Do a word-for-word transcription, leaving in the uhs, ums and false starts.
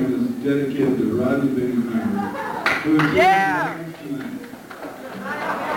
song is dedicated to Rodney Bingham, who is Yeah! here tonight.